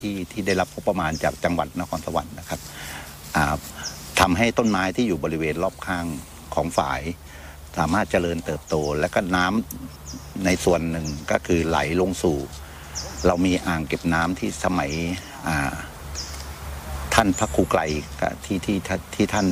ที่ได้รับงบประมาณจากจังหวัดนครสวรรค์นะครับทำให้ต้นไม้ที่อยู่บริเวณรอบข้างของฝายสามารถเจริญเติบโตและก็น้ำในส่วนหนึ่งก็คือไหลลงสู่เรามีอ่างเก็บน้ำที่สมัยท่านพระครูไกรที่ท่าน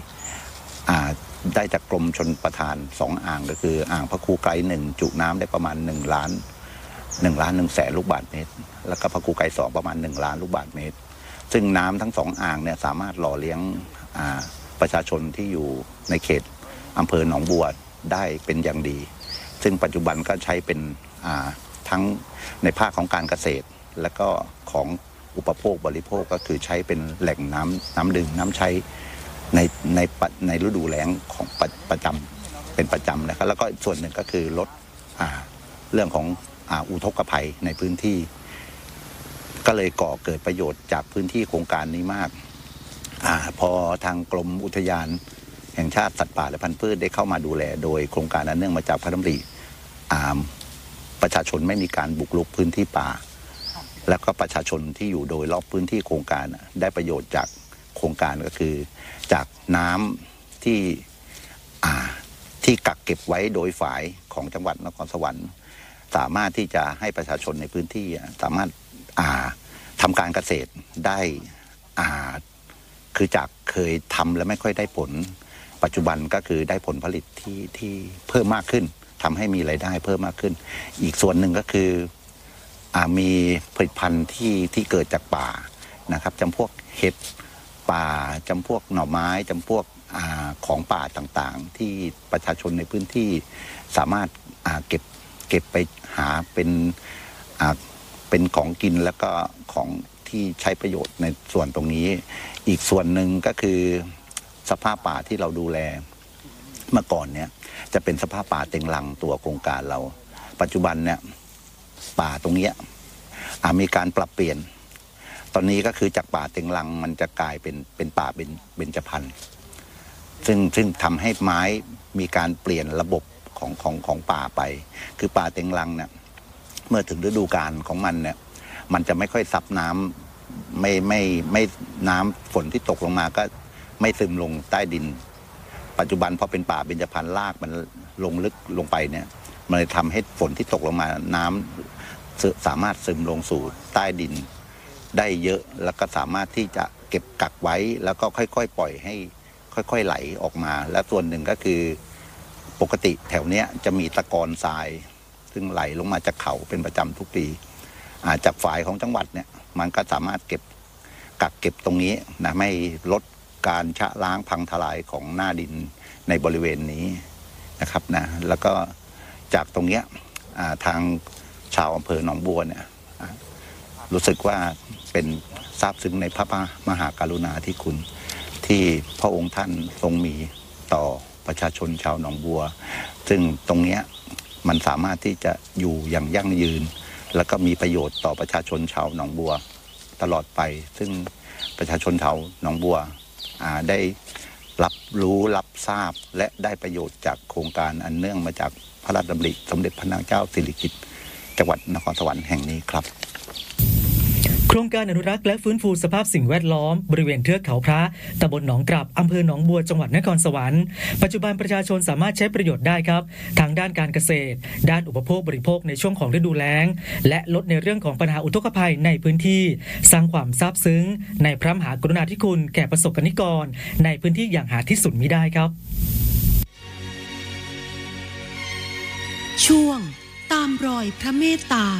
ได้จากกรมชลประทาน2อ่างก็คืออ่างพระครูไกร1จุน้ำได้ประมาณ1 ล้าน1 แสนลูกบาศก์เมตรแล้วก็พระครูไกร2ประมาณ1 ล้านลูกบาศก์เมตรซึ่งน้ำทั้ง2อ่างเนี่ยสามารถหล่อเลี้ยงประชาชนที่อยู่ในเขตอำเภอหนองบัวได้เป็นอย่างดีซึ่งปัจจุบันก็ใช้เป็นทั้งในภาคของการเกษตรและก็ของอุปโภคบริโภคก็คือใช้เป็นแหล่งน้ำดื่มน้ำใช้ในฤดูแล้งของประจำเป็นประจำนะครับแล้วก็ส่วนหนึ่งก็คือลดเรื่องของอุทกภัยในพื้นที่ก็เลยก่อเกิดประโยชน์จากพื้นที่โครงการนี้มากพอทางกรมอุทยานแห่งชาติสัตว์ป่าและพันธุ์พืชได้เข้ามาดูแลโดยโครงการอันเนื่องมาจากพระดำริประชาชนไม่มีการบุกรุกพื้นที่ป่าแล้วก็ประชาชนที่อยู่โดยรอบพื้นที่โครงการได้ประโยชน์จากโครงการก็คือจากน้ำที่กักเก็บไว้โดยฝ่ายของจังหวัดนครสวรรค์สามารถที่จะให้ประชาชนในพื้นที่สามารถทำการเกษตรได้คือจากเคยทำแล้วไม่ค่อยได้ผลปัจจุบันก็คือได้ผลผลิตที่เพิ่มมากขึ้นทำให้มีรายได้เพิ่มมากขึ้นอีกส่วนหนึ่งก็คือมีผลิตภัณฑ์ที่เกิดจากป่านะครับจำพวกเห็ดป่าจำพวกหน่อไม้จำพวกของป่าต่างๆที่ประชาชนในพื้นที่สามารถเก็บไปหาเป็นของกินแล้วก็ของที่ใช้ประโยชน์ในส่วนตรงนี้อีกส่วนหนึ่งก็คือสภาพป่าที่เราดูแลเมื่อก่อนเนี่ยจะเป็นสภาพป่าเต็งรังตัวโครงการเราปัจจุบันเนี่ยป่าตรงนี้มีการปรับเปลี่ยนตอนนี้ก็คือจากป่าเต็งรังมันจะกลายเป็นป่าเบญจพรรณซึ่งทำให้ไม้มีการเปลี่ยนระบบของป่าไปคือป่าเต็งรังเนี่ยเมื่อถึงฤดูกาลของมันเนี่ยมันจะไม่ค่อยซับน้ำไม่น้ำฝนที่ตกลงมาก็ไม่ซึมลงใต้ดินปัจจุบันพอเป็นป่าเบญจพรรณรากมันลงลึกลงไปเนี่ยมันเลยทำให้ฝนที่ตกลงมาน้ำสามารถซึมลงสู่ใต้ดินได้เยอะแล้วก็สามารถที่จะเก็บกักไว้แล้วก็ค่อยๆปล่อยให้ค่อยๆไหลออกมาและส่วนหนึ่งก็คือปกติแถวเนี้ยจะมีตะกอนทรายซึ่งไหลลงมาจากเขาเป็นประจำทุกปีจากฝ่ายของจังหวัดเนี่ยมันก็สามารถกักเก็บตรงนี้นะไม่ลดการชะล้างพังทลายของหน้าดินในบริเวณนี้นะครับนะแล้วก็จากตรงเนี้ยทางชาวอำเภอหนองบัวเนี่ยรู้สึกว่าเป็นซาบซึ้งในพระมหากรุณาธิคุณที่พระองค์ท่านทรงมีต่อประชาชนชาวหนองบัวซึ่งตรงเนี้ยมันสามารถที่จะอยู่อย่างยั่งยืนแล้วก็มีประโยชน์ต่อประชาชนชาวหนองบัวตลอดไปซึ่งประชาชนชาวหนองบัวได้รับรู้รับทราบและได้ประโยชน์จากโครงการอันเนื่องมาจากพระราชดำริสมเด็จพระนางเจ้าสิริกิติ์จังหวัดนครสวรรค์แห่งนี้ครับโครงการอนุรักษ์และฟื้นฟูสภาพสิ่งแวดล้อมบริเวณเทือกเขาพระตำบลหนองกลับอำเภอหนองบัวจังหวัดนครสวรรค์ปัจจุบันประชาชนสามารถใช้ประโยชน์ได้ครับทางด้านการเกษตรด้านอุปโภคบริโภคในช่วงของฤดูแล้งและลดในเรื่องของปัญหาอุทกภัยในพื้นที่สร้างความซาบซึ้งในพระมหากรุณาธิคุณแก่ประสบกนิกรในพื้นที่อย่างหาที่สุดมิได้ครับช่วงตามรอยพระเมตตา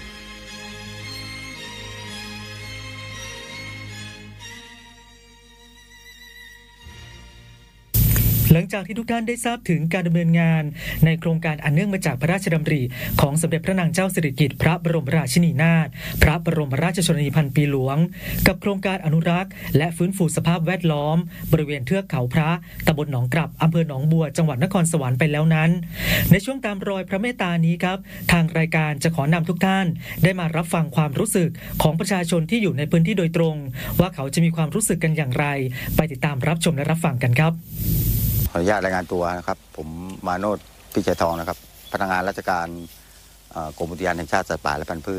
หลังจากที่ทุกท่านได้ทราบถึงการดำเนินงานในโครงการอันเนื่องมาจากพระราชดำริของสมเด็จพระนางเจ้าสิริกิติ์พระบรมราชินีนาถพระบรมราชชนนีพันปีหลวงกับโครงการอนุรักษ์และฟื้นฟูสภาพแวดล้อมบริเวณเทือกเขาพระตำบลหนองกลับอำเภอหนองบัวจังหวัดนครสวรรค์ไปแล้วนั้นในช่วงตามรอยพระเมตตานี้ครับทางรายการจะขอนำทุกท่านได้มารับฟังความรู้สึกของประชาชนที่อยู่ในพื้นที่โดยตรงว่าเขาจะมีความรู้สึกกันอย่างไรไปติดตามรับชมและรับฟังกันครับขออนุญาตรายงานตัวนะครับผมมาโนช พิชัยทองนะครับพนักงานราชการกรมอุทยานแห่งชาติสัตว์ป่าและพันธุ์พืช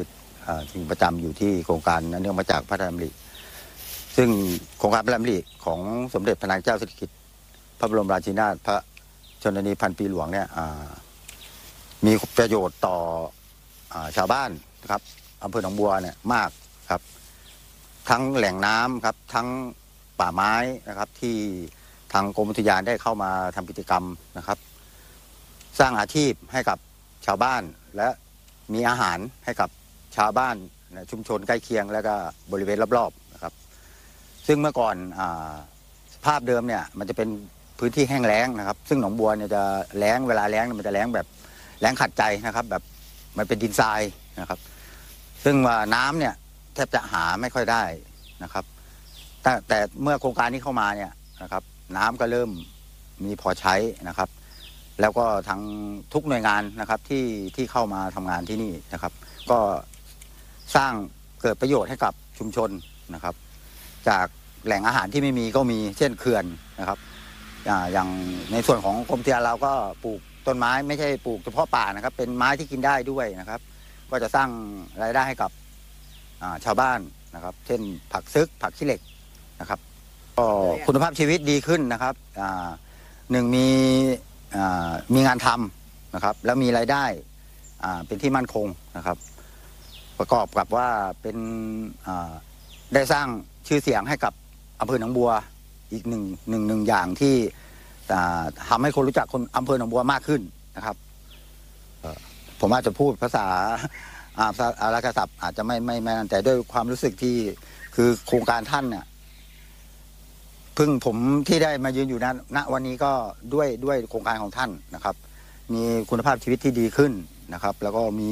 ซึ่งประจำอยู่ที่โครงการอันเนื่องมาจากพระราชดำริซึ่งโครงการพระราชดำริของสมเด็จพระนางเจ้าสิริกิติ์พระบรมราชินีนาถพระชนนีพันปีหลวงเนี่ยมีประโยชน์ต่อชาวบ้านนะครับอำเภอหนองบัวเนี่ยมากครับทั้งแหล่งน้ำครับทั้งป่าไม้นะครับที่ทางกรมอุทยานได้เข้ามาทำกิจกรรมนะครับสร้างอาชีพให้กับชาวบ้านและมีอาหารให้กับชาวบ้านในชุมชนใกล้เคียงและก็บริเวณรอบๆนะครับซึ่งเมื่อก่อนสภาพเดิมเนี่ยมันจะเป็นพื้นที่แห้งแล้งนะครับซึ่งหนองบัวเนี่ยจะแล้งเวลาแล้งมันจะแล้งแบบแล้งขัดใจนะครับแบบมันเป็นดินทรายนะครับซึ่งว่าน้ำเนี่ยแทบจะหาไม่ค่อยได้นะครับแต่เมื่อโครงการนี้เข้ามาเนี่ยนะครับน้ำก็เริ่มมีพอใช้นะครับแล้วก็ทั้งทุกหน่วยงานนะครับที่เข้ามาทำงานที่นี่นะครับก็สร้างเกิดประโยชน์ให้กับชุมชนนะครับจากแหล่งอาหารที่ไม่มีก็มีเช่นเขื่อนนะครับอย่างในส่วนของกรมอุทยานเราก็ปลูกต้นไม้ไม่ใช่ปลูกเฉพาะป่านะครับเป็นไม้ที่กินได้ด้วยนะครับก็จะสร้างรายได้ให้กับชาวบ้านนะครับเช่นผักซึกผักขี้เหล็กนะครับก็คุณภาพชีวิตดีขึ้นนะครับหนึ่งมีงานทำนะครับแล้วมีรายได้เป็นที่มั่นคงนะครับประกอบกับว่าเป็นได้สร้างชื่อเสียงให้กับอำเภอหนองบัวอีกหนึ่งอย่างที่ทำให้คนรู้จักคนอำเภอหนองบัวมากขึ้นนะครับผมอาจจะพูดภาษาอาราชศัพท์อาจจะไม่นั่นแต่ด้วยความรู้สึกที่คือโครงการท่านเนี่ยพึ่งผมที่ได้มายืนอยู่ณวันนี้ก็ด้วยโครงการของท่านนะครับมีคุณภาพชีวิตที่ดีขึ้นนะครับแล้วก็มี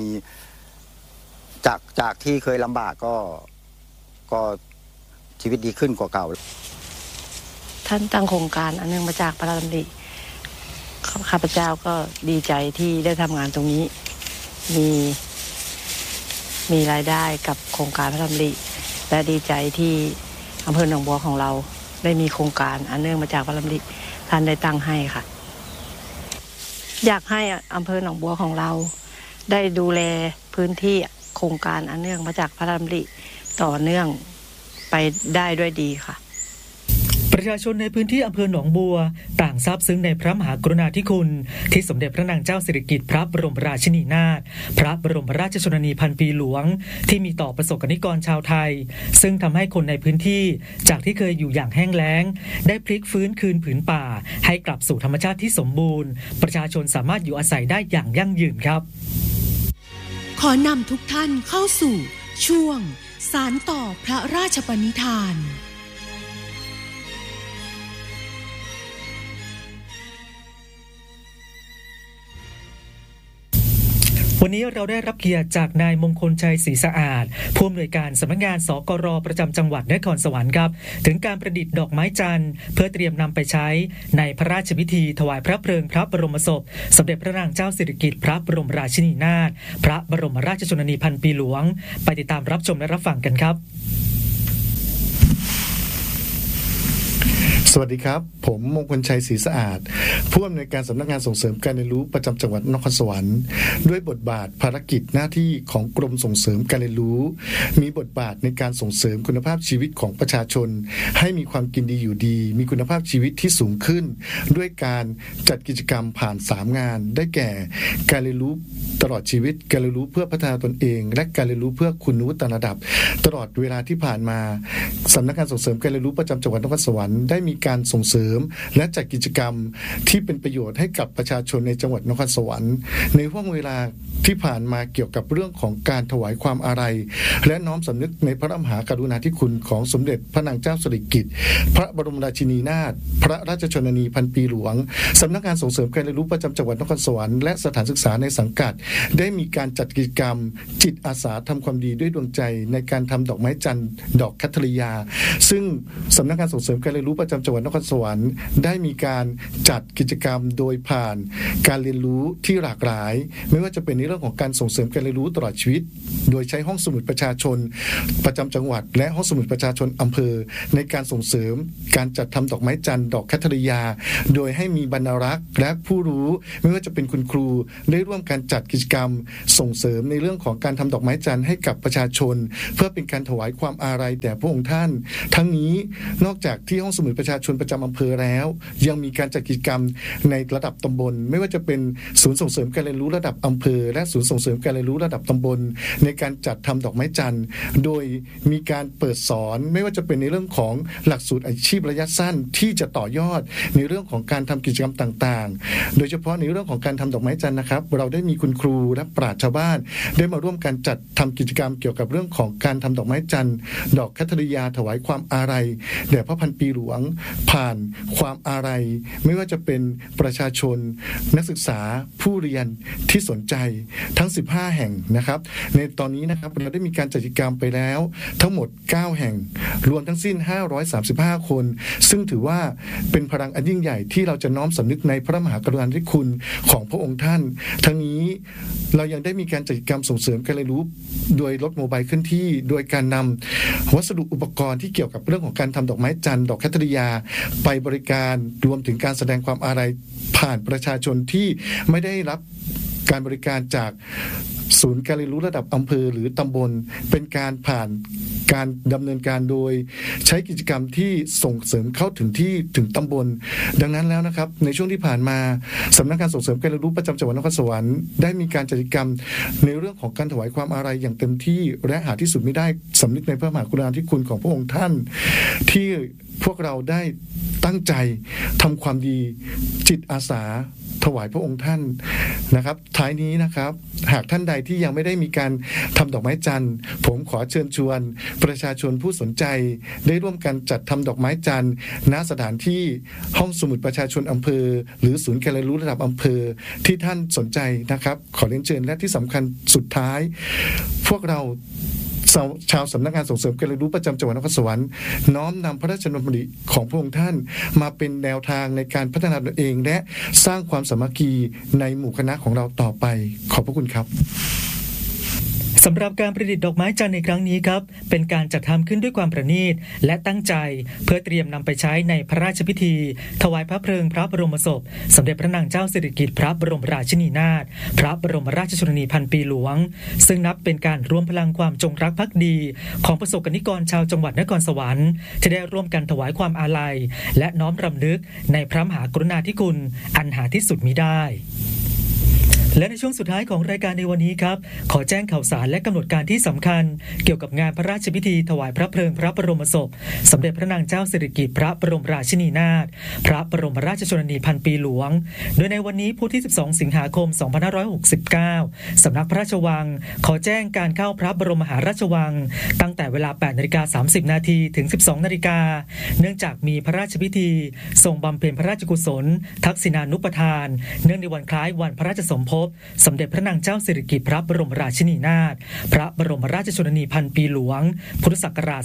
จากที่เคยลำบากก็ชีวิตดีขึ้นกว่าเก่าท่านตั้งโครงการอันเนื่องมาจากพระราชดำริข้าพเจ้าก็ดีใจที่ได้ทำงานตรงนี้มีรายได้กับโครงการพระราชดำริและดีใจที่อำเภอหนองบัวของเราได้มีโครงการอันเนื่องมาจากพระราชดำริท่านได้ตั้งให้ค่ะอยากให้อำเภอหนองบัวของเราได้ดูแลพื้นที่โครงการอันเนื่องมาจากพระราชดำริต่อเนื่องไปได้ด้วยดีค่ะประชาชนในพื้นที่อำเภอหนองบัวต่างซาบซึ้งในพระมหากรุณาธิคุณที่สมเด็จพระนางเจ้าสิริกิติ์พระบรมราชินีนาถพระบรมราชชนนีพันปีหลวงที่มีต่อประสบกนิกรชาวไทยซึ่งทำให้คนในพื้นที่จากที่เคยอยู่อย่างแห้งแล้งได้พลิกฟื้นคืนผืนป่าให้กลับสู่ธรรมชาติที่สมบูรณ์ประชาชนสามารถอยู่อาศัยได้อย่างยั่งยืนครับขอนำทุกท่านเข้าสู่ช่วงสานต่อพระราชปณิธานวันนี้เราได้รับเกียรติจากนายมงคลชัยศรีสะอาดผู้อำนวยการสำนักงานสกร.ประจำจังหวัดนครสวรรค์ครับถึงการประดิษฐ์ดอกไม้จันทร์เพื่อเตรียมนำไปใช้ในพระราชพิธีถวายพระเพลิงพระบรมศพสมเด็จพระนางเจ้าสิริกิติ์พระบรมราชินีนาถพระบรมราชชนนีพันปีหลวงไปติดตามรับชมและรับฟังกันครับสวัสดีครับผมมงคลชัยศรีสะอาดผู้อำนวยการสำนักงานส่งเสริมการเรียนรู้ประจำจังหวัดนครสวรรค์ด้วยบทบาทภารกิจหน้าที่ของกรมส่งเสริมการเรียนรู้มีบทบาทในการส่งเสริมคุณภาพชีวิตของประชาชนให้มีความกินดีอยู่ดีมีคุณภาพชีวิตที่สูงขึ้นด้วยการจัดกิจกรรมผ่าน3งานได้แก่การเรียนรู้ตลอดชีวิตการเรียนรู้เพื่อพัฒนาตนเองและการเรียนรู้เพื่อคุณวุฒิระดับตลอดเวลาที่ผ่านมาสำนักงานส่งเสริมการเรียนรู้ประจำจังหวัดนครสวรรค์ได้มีการส่งเสริมและจัดกิจกรรมที่เป็นประโยชน์ให้กับประชาชนในจังหวัดนครสวรรค์ในห่วงเวลาที่ผ่านมาเกี่ยวกับเรื่องของการถวายความอาลัยและน้อมสำนึกในพระมหากรุณาธิคุณของสมเด็จพระนางเจ้าสิริกิติ์พระบรมราชินีนาถพระราชชนนีพันปีหลวงสำนักงานส่งเสริมการเรียนรู้ประจำจังหวัดนครสวรรค์และสถานศึกษาในสังกัดได้มีการจัดกิจกรรมจิตอาสาทำความดีด้วยดวงใจในการทำดอกไม้จันทร์ดอกคัทธริยาซึ่งสำนักงานส่งเสริมการเรียนรู้ประจำจังหวัดงหวัดนครสวรรค์ได้มีการจัดกิจกรรมโดยผ่านการเรียนรู้ที่หลากหลายไม่ว่าจะเป็นในเรื่องของการส่งเสริมการเรียนรู้ตลอดชีวิตโดยใช้ห้องสมุดประชาชนประจำจังหวัดและห้องสมุดประชาชนอำเภอในการส่งเสริมการจัดทำดอกไม้จันทร์ดอกแคทริยาโดยให้มีบรรณารักษ์และผู้รู้ไม่ว่าจะเป็นคุณครูได้ร่วมการจัดกิจกรรมส่งเสริมในเรื่องของการทำดอกไม้จันทร์ให้กับประชาชนเพื่อเป็นการถวายความอาลัยแด่พระองค์ท่านทั้งนี้นอกจากที่ห้องสมุดประชาชนประจำอำเภอแล้วยังมีการจัดกิจกรรมในระดับตำบลไม่ว่าจะเป็นศูนย์ส่งเสริมการเรียนรู้ระดับอำเภอและศูนย์ส่งเสริมการเรียนรู้ระดับตำบลในการจัดทำดอกไม้จันทร์โดยมีการเปิดสอนไม่ว่าจะเป็นในเรื่องของหลักสูตรอาชีพระยะสั้นที่จะต่อยอดในเรื่องของการทำกิจกรรมต่างๆโดยเฉพาะในเรื่องของการทำดอกไม้จันทร์นะครับเราได้มีคุณครูและปราชญ์ชาวบ้านได้มาร่วมกันจัดทำกิจกรรมเกี่ยวกับเรื่องของการทำดอกไม้จันทร์ดอกแคทริยาถวายความอาลัยแด่พระพันปีหลวงผ่านความอาลัยไม่ว่าจะเป็นประชาชนนักศึกษาผู้เรียนที่สนใจทั้ง15แห่งนะครับในตอนนี้นะครับเราได้มีการจัดกิจกรรมไปแล้วทั้งหมด9แห่งรวมทั้งสิ้น535คนซึ่งถือว่าเป็นพลังอันยิ่งใหญ่ที่เราจะน้อมสำนึกในพระมหากรุณาธิคุณของพระองค์ท่านทั้งนี้เรายังได้มีการจัดกิจกรรมส่งเสริมการเรียนรู้โดยรถโมบายเคลื่อนที่โดยการนำวัสดุอุปกรณ์ที่เกี่ยวกับเรื่องของการทำดอกไม้จันทร์ดอกแคทริยาไปบริการรวมถึงการแสดงความอาลัยผ่านประชาชนที่ไม่ได้รับการบริการจากศูนย์การเรียนรู้ระดับอำเภอหรือตำบลเป็นการผ่านการดำเนินการโดยใช้กิจกรรมที่ส่งเสริมเข้าถึงที่ถึงตำบลดังนั้นแล้วนะครับในช่วงที่ผ่านมาสำนักงานส่งเสริมการเรียนรู้ประจำจังหวัดนครสวรรค์ได้มีการจัดกิจกรรมในเรื่องของการถวายความอาลัยอย่างเต็มที่และหาที่สุดไม่ได้สำนึกในพระมหากรุณาธิคุณของพระองค์ท่านที่พวกเราได้ตั้งใจทำความดีจิตอาสาถวายพระองค์ท่านนะครับท้ายนี้นะครับหากท่านใดที่ยังไม่ได้มีการทำดอกไม้จันทร์ผมขอเชิญชวนประชาชนผู้สนใจได้ร่วมกันจัดทำดอกไม้จันทร์ณสถานที่ห้องสมุดประชาชนอำเภอหรือศูนย์การเรียนรู้ระดับอำเภอที่ท่านสนใจนะครับขอเรียนเชิญและที่สำคัญสุดท้ายพวกเราชาวสำนักงานส่งเสริมการเรียนรู้ประจำจังหวัดนครสวรรค์น้อมนำพระราชดำริของพระองค์ท่านมาเป็นแนวทางในการพัฒนาตนเองและสร้างความสามัคคีในหมู่คณะของเราต่อไปขอบพระคุณครับสำหรับการประดิษฐ์ดอกไม้จันทร์ในครั้งนี้ครับเป็นการจัดทำขึ้นด้วยความประณีตและตั้งใจเพื่อเตรียมนำไปใช้ในพระราชพิธีถวายพระเพลิงพระบรมศพสมเด็จพระนางเจ้าสิริกิติ์พระบรมราชินีนาถพระบรมราชชนนีพันปีหลวงซึ่งนับเป็นการรวมพลังความจงรักภักดีของประสบกนิกรชาวจังหวัดนครสวรรค์ที่ได้ร่วมกันถวายความอาลัยและน้อมรำลึกในพระมหากรุณาธิคุณอันหาที่สุดมิได้และในช่วงสุดท้ายของรายการในวันนี้ครับขอแจ้งข่าวสารและกำหนดการที่สำคัญเกี่ยวกับงานพระราชพิธีถวายพระเพลิงพระบรมศพสมเด็จพระนางเจ้าสิริกิติ์พระบรมราชินีนาถพระบรมราชชนนีพันปีหลวงโดยในวันนี้พุธที่12สิงหาคม2569สำนักพระราชวังขอแจ้งการเข้าพระบรมมหาราชวังตั้งแต่เวลา 8:30 น.ถึง 12:00 น.เนื่องจากมีพระราชพิธีทรงบำเพ็ญพระราชกุศลทักษิณานุปทานเนื่องในวันคล้ายวันพระราชสมภพสมเด็จพระนางเจ้าสิริกิติ์พระบรมราชินีนาถพระบรมราชชนนีพันปีหลวงพุทธศักราช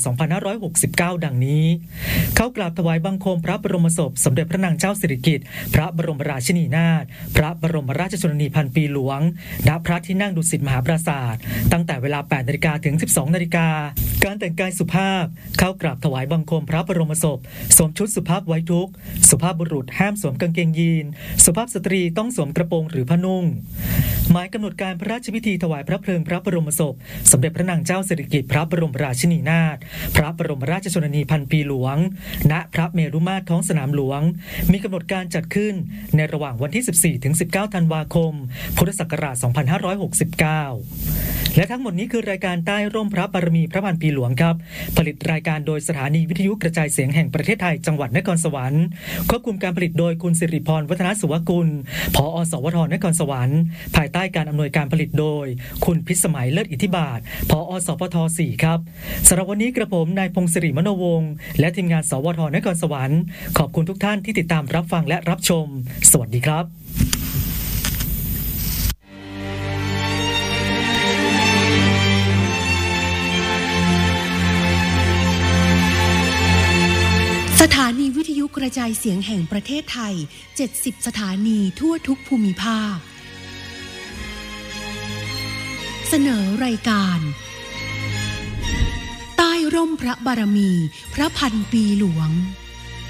2569 ดังนี้เข้ากราบถวายบังคมพระบรมศพสมเด็จพระนางเจ้าสิริกิติ์พระบรมราชินีนาถพระบรมราชชนนีพันปีหลวงณพระที่นั่งดุสิตมหาปราสาทตั้งแต่เวลา 8:00 น.ถึง 12:00 น.การแต่งกายสุภาพเข้ากราบถวายบังคมพระบรมศพสวมชุดสุภาพไว้ทุกข์สุภาพบุรุษห้ามสวมกางเกงยีนสุภาพสตรีต้องสวมกระโปรงหรือผ้านุ่งหมายกำหนดการพระราชพิธีถวายพระเพลิงพระบรมศพสมเด็จพระนางเจ้าสิริกิติ์พระบรมราชินีนาถพระบรมราชชนนีพันปีหลวงณพระเมรุมาตรท้องสนามหลวงมีกำหนดการจัดขึ้นในระหว่างวันที่ 14 ถึง 19 ธันวาคมพุทธศักราช 2569 และทั้งหมดนี้คือรายการใต้ร่มพระบารมีพระพันปีหลวงครับผลิตรายการโดยสถานีวิทยุกระจายเสียงแห่งประเทศไทยจังหวัดนครสวรรค์ควบคุมการผลิตโดยคุณสิริพรวัฒนสุวกุลผอ.สวท.นครสวรรค์ภายใต้การอำนวยการผลิตโดยคุณพิสมัยเลิศอิทธิบาทผอ.สปท. 4ครับสำหรับวันนี้กระผมนายพงศ์สิริมโนวงศ์และทีมงานสวท.นครสวรรค์ขอบคุณทุกท่านที่ติดตามรับฟังและรับชมสวัสดีครับสถานีวิทยุกระระจายเสียงแห่งประเทศไทย 70 สถานีทั่วทุกภูมิภาค เสนอรายการใต้ร่มพระบารมีพระพันปีหลวง